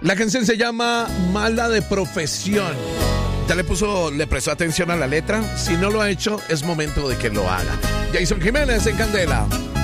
La canción se llama Mala de Profesión. ¿Ya le prestó atención a la letra? Si no lo ha hecho, es momento de que lo haga. Jason Jiménez en Candela.